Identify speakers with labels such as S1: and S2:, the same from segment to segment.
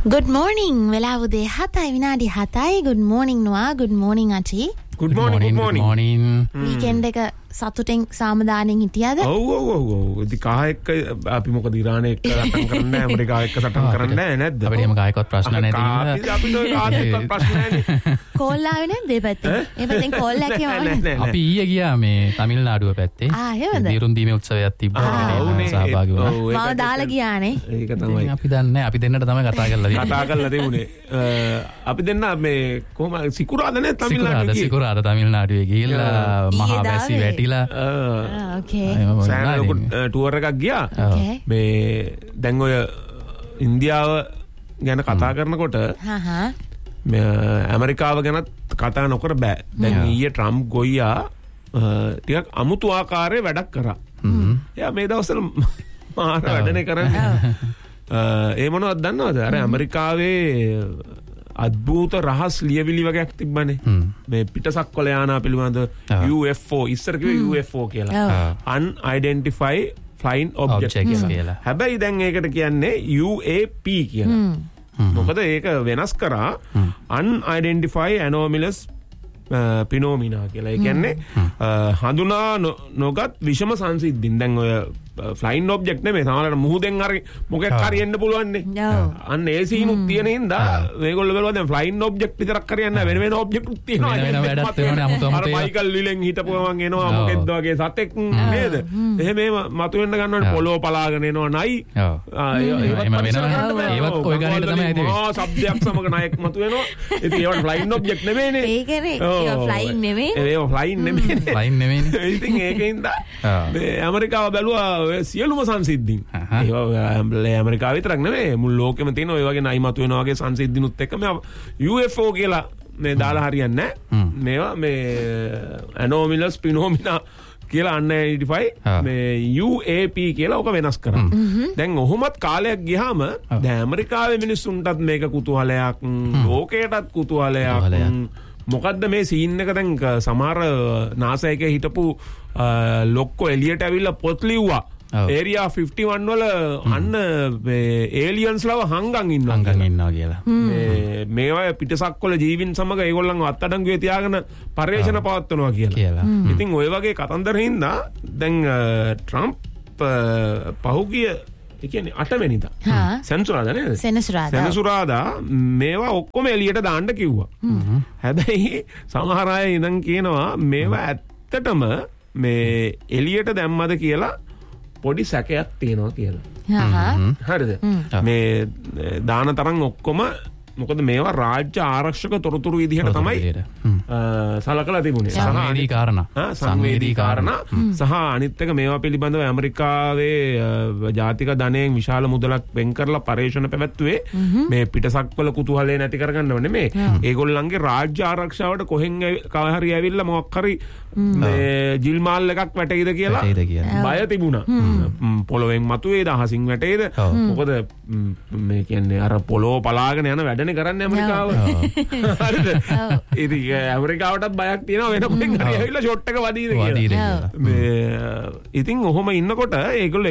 S1: Good morning. වෙලාව උදේ 7යි විනාඩි 7යි. Good morning Noah. Good morning Achi.
S2: Good morning.
S1: Weekend එක සතුටෙන් සාමදානෙන් හිටියද?
S2: ඔව්. ඉතින් කහ එක්ක අපි මොකද ඉරානයේ එක්ක සටන් කරන්නේ නැහැ, ඇමරිකාව එක්ක සටන් කරන්නේ නැහැ නේද?
S3: අපිට එහෙම කායකවත් ප්‍රශ්න නැහැ
S2: තියෙන්නේ. අපිට ඔය කායකවත් ප්‍රශ්න නැහැ.
S1: කෝල් ආවේ නැද්ද මේ පැත්තේ? මේ පැත්තෙන් කෝල් එකක්
S2: නැහැ.
S3: අපි ඊයේ ගියා මේ තමිල්නාඩුව පැත්තේ.
S1: එහෙමද?
S3: දීරුන් දීමේ උත්සවයක් තිබ්බා. සහභාගී වුණා.
S1: මාව දාලා ගියානේ.
S2: ඒක තමයි.
S3: අපි දන්නේ නැහැ. අපි දෙන්නට තමයි කතා කරලා
S2: තිබුණේ. අපි දෙන්න මේ කොහොම සිකුරාද නේ තමිල්නාඩුවේ ගියේ.
S3: සිකුරාද තමිල්නාඩුවේ ගිහිල්ලා මහා වැසි වැටිලා
S1: ඕකේ.
S2: සෑම ලොකු ටුවර් එකක් ගියා. මේ දැන් ඔය ඉන්දියාව ගැන කතා කරනකොට ඇමරිකාව ගැනත් කතා නොකර බෑ. දැන් ඊයේ ට්‍රම්ප් ගොයියා ටිකක් අමුතු ආකාරයේ වැඩක් කරා. එයා මේ දවස්වල මාර වැඩනේ කරන්නේ. ඒ මොනවද දන්නවද? අර ඇමරිකාවේ අද්භූත රහස් ලියවිලි වගේක් තිබ්බනේ. මේ පිටසක්වල යානා පිළිබඳ UFO ඉස්සර කිව්වේ UFO කියලා. Unidentified Flying Objects කියලා. හැබැයි දැන් ඒකට කියන්නේ UAP කියලා. මොකද ඒක වෙනස් කරා Unidentified Anomalous Phenomena කියලා. ඒ කියන්නේ හඳුනා නොගත් විෂම සංසිද්ධීන්. දැන් ඔය ෆ්ලයින් ඔබ්ජෙක්ට් නෙමෙයි, සමහරවිට මුහුදෙන් හරි මොකක් හරි එන්න පුළුවන් නේ. අන්න ඒ සීනුත් තියෙන හින්දා මේගොල්ලෝ බලුවා දැන් ෆ්ලයින් ඔබ්ජෙක්ට් විතරක් හරියන්නේ නැහැ, වෙන ඔබ්ජෙක්ට් උත් තියෙනවා.
S3: වෙන වැඩක් තියෙනවනේ අමුතු
S2: අර මයිකල් විලෙන් හිටපුවම එනවා මොකෙද්ද වගේ සතෙක් නේද? එහෙම මතුවෙන්න ගන්නවනේ, පොළොව පලාගෙන එනවා නයි.
S3: එහෙම වෙනවා. ඒවත් ඔය ගණේට තමයි ඇදෙන්නේ.
S2: සබ්ජෙක්ට් සමග නයෙක් මතුවෙනවා. ඉතින් ඒවට ෆ්ලයින් ඔබ්ජෙක්ට් නෙමෙයිනේ.
S1: ඒකනේ. ඒක ෆ්ලයින් නෙමෙයි.
S2: ඒක ෆ්ලයින් නෙමෙයි.
S3: ෆ්ලයින් නෙමෙයිනේ.
S2: ඉතින් ඒකින්ද මේ ඇමරිකාව බැලුවා සියලුම සංසිද්ධීන්. ඒවා ඇමරිකාව විතරක් නෙමෙයි, මුළු ලෝකෙම තියෙන ඔය වගේ නයිමතු වෙනවා වගේ සංසිද්ධීනුත් එක්ක මේ UFO කියලා මේ දාලා හරියන්නේ නැහැ. මේවා මේ anomalous phenomena කියලා unidentified මේ UAP කියලා ඔක වෙනස් කරා. දැන් ඔහොමත් කාලයක් ගියාම දැන් ඇමරිකාවේ මිනිස්සුන්ටත් මේක කුතුහලයක්, ලෝකයටත් කුතුහලයක්. මොකද්ද මේ සීන් එක? දැන් සමහර NASA එකේ හිටපු ලොක්කෝ එළියට ඇවිල්ලා පොත් ලිව්වා. ඒරියා 51 වල අන්න ඒලියන්ස්ලව හංගන් ඉන්නවා
S3: කියලා.
S2: මේවා පිටසක්වල ජීවින් සමග ඒගොල්ලන්ව අත්අඩංගුවේ තියාගෙන පර්යේෂණ පවත්වනවා කියලා. ඉතින් ඔය වගේ කතන්දර හින්දා දැන් ට්‍රම්ප් පහුගිය ඒ කියන්නේ 8 වෙනිදා සෙනසුරාදා නේද? සෙනසුරාදා මේවා ඔක්කොම එළියට දාන්න කිව්වා. හැබැයි සමහර අය ඉඳන් කියනවා මේවා ඇත්තටම මේ එළියට දැම්මද කියලා පොඩි සැකයක් තියෙනවා කියලා. හරිද? මේ දාන තරම් ඔක්කොම මොකද මේවා රාජ්‍ය ආරක්ෂක තොරතුරු විදිහට තමයි සලකලා තිබුණේ. සංවේදී කාරණා සහ අනිත් එක මේවා පිළිබඳව ඇමරිකාවේ ජාතික ධනයෙන් විශාල මුදලක් වෙන් කරලා පරීක්ෂණ පැවැත්වුවේ මේ පිටසක්වල කුතුහලය නැති කරගන්නව නෙමෙයි. ඒගොල්ලන්ගේ රාජ්‍ය ආරක්ෂාවට කොහෙන් හරි ඇවිල්ලා මොකක් හරි මේ ජිල් මාල් එකක් වැටෙයිද කියලා බය තිබුණා. පොළොවෙන් මතුවේද අහසින් වැටෙයිද? මොකද මේ කියන්නේ අර පොළොව පලාගෙන යන වැඩ කරන්නේ ඇමරිකාව. හරිද? ඉතින් ඇමරිකාවටත් බයක් තියෙනවා වෙන කොහෙන් හරි ඇවිල්ලා ෂොට් එක වදීද කියලා. මේ ඉතින් ඔහොම ඉන්නකොට ඒගොල්ලෝ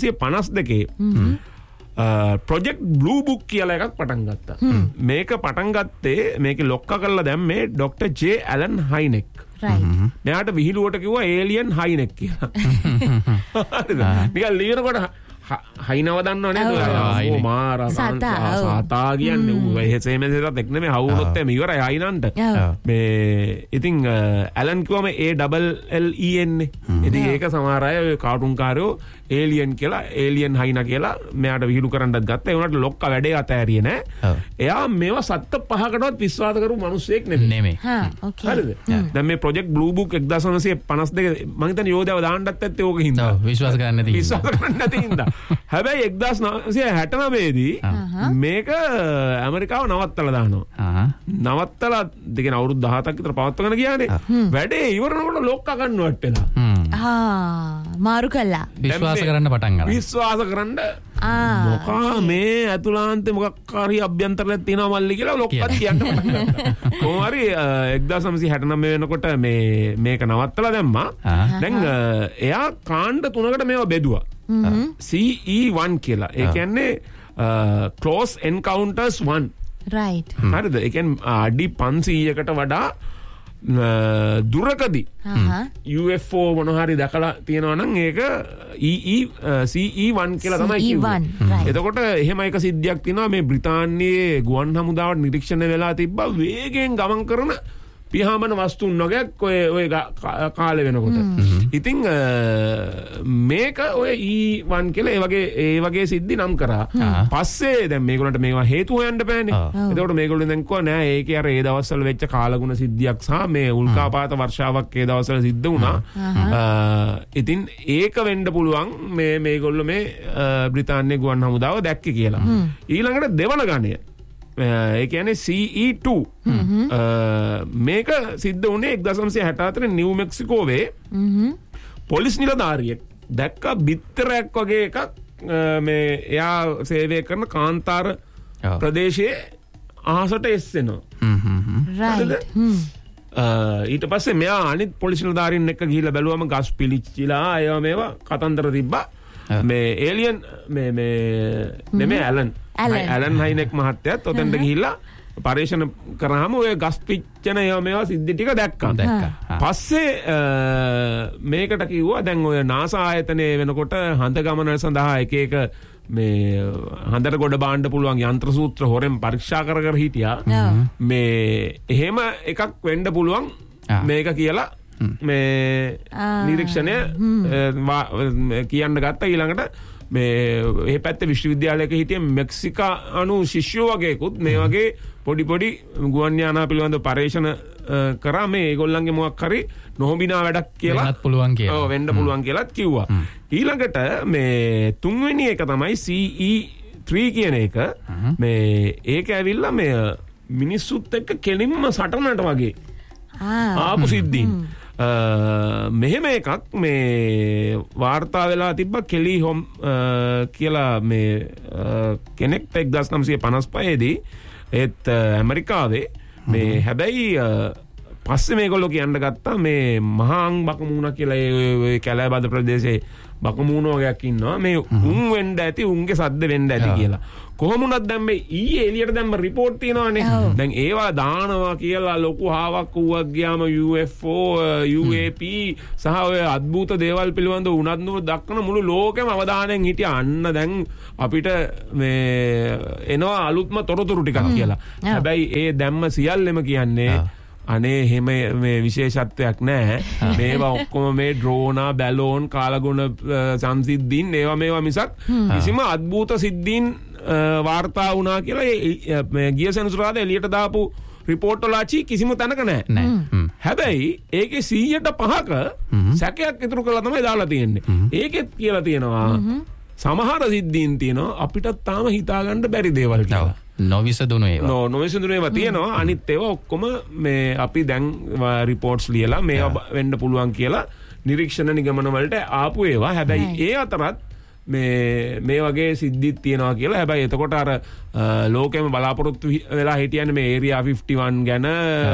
S2: 1952 ප්‍රොජෙක්ට් බ්ලූ බුක් කියලා එකක් පටන් ගත්තා. මේක පටන් ගත්තේ මේකේ ලොක්කා කරලා දැම්මේ ડોક્ટર ජේ ඇලන් හයිනෙක්. මෙයාට විහිළුවට කිව්වා ඒලියන් හයිනෙක් කියලා. හරිද? නිකන් ලියනකොට හයිනව දන්නව නේද? මාරා සතා කියන්නේ ඌ එහෙසෙම දෙයක් නෙමෙයි, හවුනොත් එමෙ ඉවරයි හයිනන්ට. මේ ඉතින් ඇලන් කිව්වම ALLEN. ඉතින් ඒක සමහර අය කාටුන් කාරයෝ ඒලියන් කියලා, ඒලියන් හයිනා කියලා මෙයාට විහිළු කරන්නත් ගත්තා. ඒ උනට ලොක්ක වැඩේ අතෑරියේ නෑ. එයා මේවා සත්‍ය පහකටවත් විශ්වාස කරපු මිනිස්සෙක් නෙමෙයි. හරිද? දැන් මේ ප්‍රොජෙක්ට් බ්ලූ බුක් 1952 මම හිතන්නේ යෝධයව දාන්නත් ඇත්තේ ඕක හින්දා.
S3: විශ්වාස කරන්නේ
S2: නැති හින්දා. හැබැයි 1969 දී මේක ඇමරිකාව නවත්තලා දානවා. නවත්තලා දෙකන අවුරුදු 17ක් විතර පවත්වගෙන ගියානේ. වැඩේ ඉවරනකොට ලොක්කා ගන්නවට වෙලා.
S1: මාරු කළා.
S3: විශ්වාස කරන්න පටන් ගන්නවා.
S2: විශ්වාස කරන්න මොකා මේ ඇතුළාන්තේ මොකක් හරි අභ්‍යන්තරයක් තියෙනවා මල්ලි කියලා ලොක්කත් කියන්න පටන් ගත්තා. කොහොම හරි 1969 වෙනකොට මේක නවත්තලා දැම්මා. දැන් එයා කාණ්ඩ 3කට මේවා බෙදුවා. CE1 කියලා. ඒ කියන්නේ close encounters 1.
S1: right.
S2: හරිද? ඒ කියන්නේ අඩි 500කට වඩා දුරකදී UFO මොන හරි දැකලා තියෙනවා නම් ඒක CE1 කියලා තමයි කිව්වේ. එතකොට එහෙම එක සිද්ධියක් තියෙනවා මේ බ්‍රිතාන්‍යයේ ගුවන් හමුදාවට නිරීක්ෂණය වෙලා තිබ්බා වේගයෙන් ගමන් කරන පියාඹන වස්තුන් වගේක් ඔය කාලේ වෙනකොට. ඉතින් මේක ඔය E1 කියලා ඒ වගේ සිද්ධි නම් කරා. පස්සේ දැන් මේගොල්ලන්ට මේවා හේතු හොයන්න බෑනේ. එතකොට මේගොල්ලෝ දැන් කිව්වා නෑ ඒකේ අර ඒ දවස්වල වෙච්ච කාලගුණ සිද්ධියක් සහ මේ උල්කාපාත වර්ෂාවක් ඒ දවස්වල සිද්ධ වුණා. ඉතින් ඒක වෙන්න පුළුවන් මේගොල්ලෝ මේ බ්‍රිතාන්‍ය ගුවන් හමුදාව දැක්කේ කියලා. ඊළඟට දෙවන ගණය ඒ කියන්නේ CE2 මේක සිද්ධ වුණේ 1964 නිව් මෙක්සිකෝවේ පොලිස් නිලධාරියෙක් දැක්ක බිත්තරයක් වගේ එකක් මේ එයා සේවය කරන කාන්තාර ප්‍රදේශයේ අහසට එස්සෙනවා. ඊට පස්සේ මෙයා අනිත් පොලිස් නිලධාරීන් එක්ක ගිහිල්ලා බැලුවම ගස් පිලිච්චිලා ඒවා මේවා කතන්දර තිබ්බා. මේ ඒලියන් මේ ඇලන් හයිනෙක් මහත්තයත් ඔතෙන්ට ගිහිල්ලා පරීක්ෂණ කරාම ඔය ගස් පිච්චෙන ඒවා මේවා සිද්ධි ටික දැක්කා. පස්සේ මේකට කිව්වා දැන් ඔය නාසා ආයතනයේ වෙනකොට හඳ ගමන සඳහා එක මේ හඳට ගොඩ බාන්න පුළුවන් යන්ත්‍ර සූත්‍ර හොරෙන් පරීක්ෂා කර හිටියා. මේ එහෙම එකක් වෙන්න පුළුවන් මේක කියලා මේ නිරීක්ෂණය කියන්න ගත්තා. ඊළඟට මේ පැත්තේ විශ්වවිද්‍යාලයක හිටිය මෙක්සිකානු ශිෂ්‍යෝ වගේකුත් මේ වගේ පොඩි ගුවන් යානා පිළිබඳ පරීක්ෂණ කරා මේ ඒගොල්ලන්ගේ මොකක් හරි නොහොබිනා වැඩක් කියලා වෙන්න පුළුවන් කියලාත් කිව්වා. ඊළඟට මේ තුන්වෙනි එක තමයි CE3 කියන එක. මේ ඒක ඇවිල්ලා මේ මිනිස්සුත් එක්ක කෙලින්ම සටනට වගේ ආපු සිද්ධීන්. මෙහෙම එකක් මේ වාර්තා වෙලා තිබ්බ කෙලි හොම් කියලා මේ කෙනෙක් 1955 දී ඒත් ඇමරිකාවේ මේ හැබැයි පස්සේ මේගොල්ලෝ කියන්න ගත්තා මේ මහාං බකමූණ කියලා ඒ කැලෑබද ප්‍රදේශයේ බකමූණ වගේක් ඉන්නවා මේ උන් වෙන්න ඇති උන්ගේ සද්ද වෙන්න ඇති කියලා. කොහොම වුණත් දැන් මේ ඊයේ එළියට දැම්ම රිපෝට් තියෙනවානේ. දැන් ඒවා දානවා කියලා ලොකු හාවක් වුවක් ගියාම UFO UAP සහ ඔය අద్భుත දේවල් පිළිබඳ උනන්දුව දක්වන මුළු ලෝකෙම අවධානයෙන් හිටියා. අන්න දැන් අපිට මේ එනවා අලුත්ම තොරතුරු ටිකක් කියලා. හැබැයි ඒ දැම්ම සියල්ලම කියන්නේ අනේ එහෙම මේ විශේෂත්වයක් නැහැ. මේවා ඔක්කොම මේ ඩ්‍රෝනා බැලෝන් කාලගුණ සංසිද්ධීන් ඒවා මේවා මිසක් කිසිම අద్భుත සිද්ධීන් වාර්තා වුණා කියලා මේ ගිය සෙනසුරාදා එළියට දාපු රිපෝට් වල ආචි කිසිම තැනක නැහැ. හැබැයි ඒකේ 100%ක සැකයක් ඉතුරු කරලා තමයි දාලා තියෙන්නේ. ඒකෙත් කියලා තියෙනවා සමහර සිද්ධීන් තියෙනවා අපිටත් තාම හිතා ගන්න බැරි දේවල් කියලා.
S3: නොවිසඳුණු
S2: ඒවා තියෙනවා. අනිත් ඒවා ඔක්කොම මේ අපි දැන් රිපෝට්ස් ලියලා මේවා වෙන්න පුළුවන් කියලා නිරීක්ෂණ නිගමන වලට ආපු ඒවා. හැබැයි ඒ අතරත් මේ වගේ සිද්ධිත් තියෙනවා කියලා. හැබැයි එතකොට අර ලෝකෙම බලාපොරොත්තු වෙලා හිටියන්නේ මේ ඒරියා 51 ගැන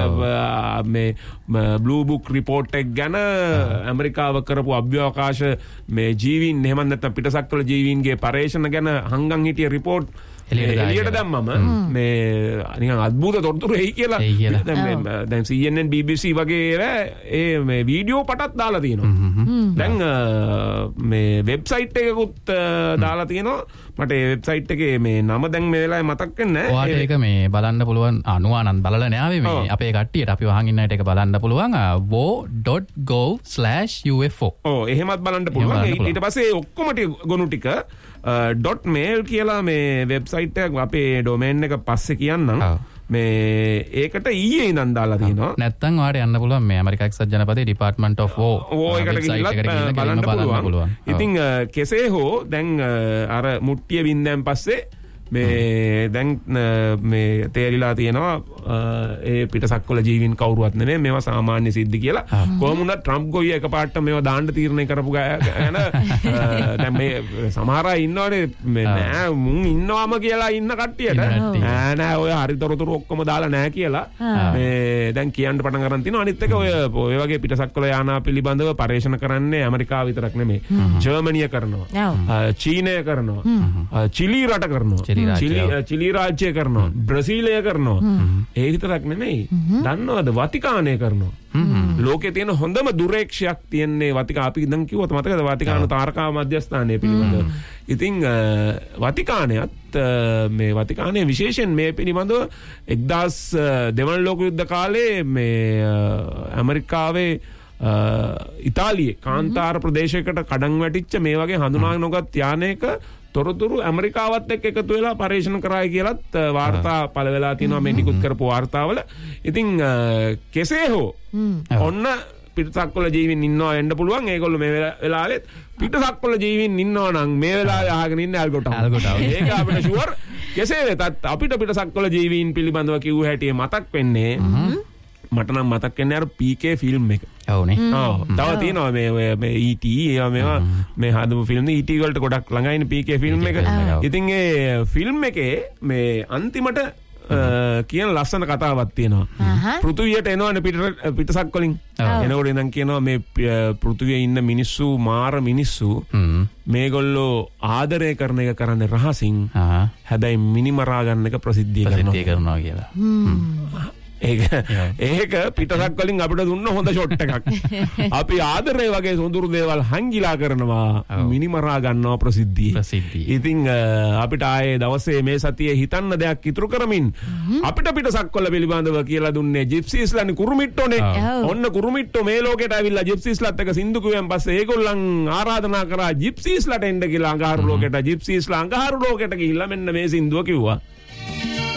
S2: මේ බ්ලූ බුක් රිපෝට් එක ගැන ඇමරිකාව කරපු අභ්‍යවකාශ මේ ජීවීන් එහෙම නැත්නම් පිටසක්වල ජීවීන්ගේ පරීක්ෂණ ගැන හංගන් හිටිය රිපෝට් එළියට දැම්මම මේ නිකන් අద్భుත තොරතුරු එයි කියලා. දැන් CNN BBC වගේ ඒ මේ වීඩියෝ පටත් දාලා තියෙනවා. දැන් මේ වෙබ්සයිට් එකකුත් දාලා තියෙනවා. මට ඒ වෙබ්සයිට් එකේ මේ නම දැන් මේ වෙලාවේ මතක් වෙන්නේ නැහැ.
S3: ඔයාලට ඒක මේ බලන්න පුළුවන් අනුආනන් බලලා නෑවේ මේ අපේ කට්ටියට අපි වහන් ඉන්න අයට ඒක බලන්න පුළුවන් wo.gov/UFO.
S2: එහෙමත් බලන්න පුළුවන්. ඊට පස්සේ ඔක්කොම ගොනු ටික .mail කියලා මේ වෙබ්සයිට් එක අපේ ඩොමේන් එක පස්සේ කියන්නම්. මේ ඒකට ඊයේ ඉඳන් දාලා තියෙනවා.
S3: නැත්තම් ඔයාලට යන්න පුළුවන් මේ ඇමරිකා එක්සත් ජනපදයේ Department of War
S2: එකට ගිහිල්ලා බලන්න පුළුවන්. ඉතින් කෙසේ හෝ දැන් අර මුට්ටිය වින්දෙන් පස්සේ මේ දැන් මේ තේරිලා තියෙනවා ඒ පිටසක්වල ජීවීන් කවුරුවත් නෙමෙයි මේවා සාමාන්‍ය සිද්ධි කියලා. කොහොම වුණත් ට්‍රම්ප් ගොයියා එකපාරට මේවා දාන්න තීරණය කරපු ගැන දැන් මේ සමහර අය ඉන්නවනේ මේ නෑ මුන් ඉන්නවම කියලා ඉන්න කට්ටියට නෑ ඔය හරිතොරතුරු ඔක්කොම දාලා නෑ කියලා මේ දැන් කියන්න පටන් ගන්න තියෙනවා. අනිත් එක ඔය වගේ පිටසක්වල යානා පිළිබඳව පරීක්ෂණ කරන්නේ ඇමරිකාව විතරක් නෙමෙයි. ජර්මනිය කරනවා. චීනය කරනවා. චිලි රට කරනවා. චිලි රාජ්‍ය කරනවා. බ්‍රසීලය කරනවා. ඒ විතරක් නෙමෙයි. දන්නවද වතිකානය කරනවා. ලෝකේ තියෙන හොඳම දුරේක්ෂයක් තියන්නේ අපි දැන් කිව්වොත් මතකද වතිකානු තාරකා මධ්‍යස්ථානය පිළිබඳව. ඉතින් වතිකානයත් මේ වතිකානය විශේෂයෙන් මේ පිළිබඳව 1000 දෙවන ලෝක යුද්ධ කාලේ මේ ඇමරිකාවේ ඉතාලියේ කාන්තාර ප්‍රදේශයකට කඩන් වැටිච්ච මේ වගේ හඳුනා නොගත් යානයක තොරතුරු ඇමරිකාවත් එක්ක එකතු වෙලා පරීක්ෂණ කරායි කියලත් වාර්තා පළ වෙලා තියෙනවා මේ නිකුත් කරපු වාර්තාවල. ඉතින් කෙසේ හෝ ඔන්න පිටසක්වල ජීවීන් ඉන්නවා වෙන්න පුළුවන්. ඒගොල්ලෝ මේ වෙලාවෙත් පිටසක්වල ජීවීන් ඉන්නවා නම් මේ වෙලාවේ අහගෙන ඉන්නේ ඇල්ගොටාව. ඒක අපිට ෂුවර්. කෙසේ වෙතත් අපිට පිටසක්වල ජීවීන් පිළිබඳව කිව්ව හැටි මතක් වෙන්නේ මට නම් මතක් වෙන්නේ අර PK ෆිල්ම් එක.
S3: ඔව්නේ.
S2: ඔව්. තව තියෙනවා මේ ET ඒවා මේවා මේ හදපු ෆිල්ම් ET වලට ගොඩක් ළඟයිනේ PK ෆිල්ම් එක. ඉතින් ඒ ෆිල්ම් එකේ මේ අන්තිමට කියන ලස්සන කතාවක් තියෙනවා. පෘථුවියට එනවනේ පිටසක් වලින්. එනකොට ඉඳන් කියනවා මේ පෘථුවියේ ඉන්න මිනිස්සු මාර මිනිස්සු මේගොල්ලෝ ආදරය කරන එක කරන්නේ රහසින්. හැබැයි මිනිමරා ගන්න එක ප්‍රසිද්ධිය කරනවා කියලා. ඒක පිටසක් වලින් අපිට දුන්න හොඳ ෂොට් එකක්. අපි ආදරේ වගේ සොඳුරු දේවල් හංගිලා කරනවා මිනිමරා ගන්නවා ප්‍රසිද්ධිය. ඉතින් අපිට ආයේ දවසේ මේ සතියේ හිතන්න දෙයක් ඉතුරු කරමින් අපිට පිටසක් වල පිළිබඳව කියලා දුන්නේ ජිප්සීස්ලානේ කුරුමිට්ටෝනේ. ඔන්න කුරුමිට්ටෝ මේ ලෝකෙට ඇවිල්ලා ජිප්සීස්ලාත් එක්ක සින්දු කිව්වන් පස්සේ ඒගොල්ලන් ආරාධනා කරා ජිප්සීස්ලාට එන්න කියලා අඟහරු ලෝකෙට. ජිප්සීස්ලා අඟහරු ලෝකෙට ගිහිල්ලා මෙන්න මේ සින්දුව කිව්වා.